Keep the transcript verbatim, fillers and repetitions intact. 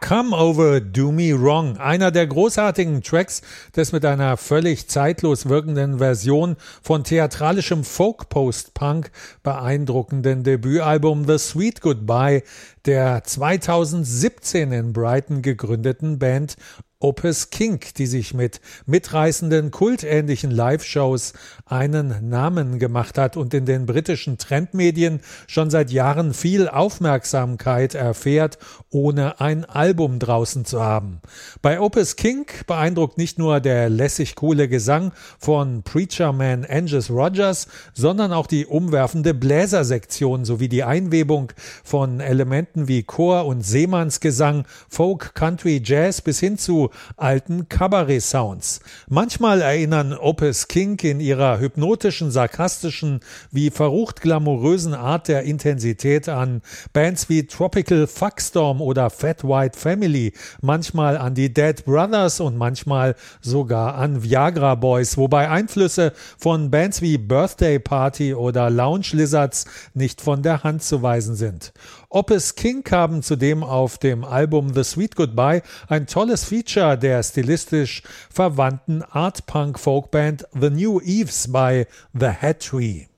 Come Over, Do Me Wrong, einer der großartigen Tracks des mit einer völlig zeitlos wirkenden Version von theatralischem Folk-Post-Punk beeindruckenden Debütalbum The Sweet Goodbye der zweitausendsiebzehn in Brighton gegründeten Band Opus Kink, die sich mit mitreißenden, kultähnlichen Live-Shows einen Namen gemacht hat und in den britischen Trendmedien schon seit Jahren viel Aufmerksamkeit erfährt, ohne ein Album draußen zu haben. Bei Opus Kink beeindruckt nicht nur der lässig coole Gesang von Preacher Man Angus Rogers, sondern auch die umwerfende Bläsersektion sowie die Einwebung von Elementen wie Chor- und Seemannsgesang, Folk, Country, Jazz bis hin zu alten Kabarett-Sounds. Manchmal erinnern Opus Kink in ihrer hypnotischen, sarkastischen, wie verrucht glamourösen Art der Intensität an Bands wie Tropical Fuckstorm oder Fat White Family, manchmal an die Dead Brothers und manchmal sogar an Viagra Boys, wobei Einflüsse von Bands wie Birthday Party oder Lounge Lizards nicht von der Hand zu weisen sind. Opus Kink haben zudem auf dem Album The Sweet Goodbye ein tolles Feature der stilistisch verwandten Art-Punk-Folkband The New Eves bei The Hat Tree.